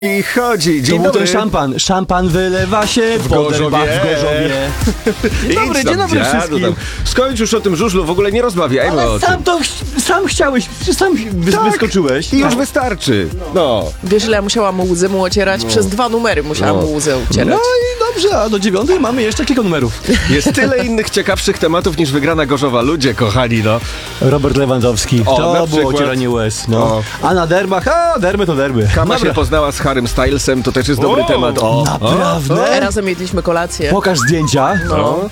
I chodzi. Dzień To był dobry. ten szampan. Szampan wylewa się w Gorzowie. Dzień dobry, dzień dobry wszystkim. Skończ już o tym żużlu, w ogóle nie rozmawiajmy o Ale tym. sam chciałeś, sam wyskoczyłeś. I już wystarczy. No. Wiesz, ile ja musiałam łzy mu ocierać? Przez 2 numery musiałam mu łzy No ocierać. i dobrze, a do 9 mamy jeszcze kilka numerów. Jest tyle innych ciekawszych tematów niż wygrana Gorzowa. Ludzie kochani, no. Robert Lewandowski, O, na to było przykład. ocieranie łez. O. No. A na derbach, derby to derby. Kama Dobra. się poznała z Harrym Stylesem, to też jest dobry temat. O. Naprawdę? Razem jedliśmy kolację. Pokaż zdjęcia. No.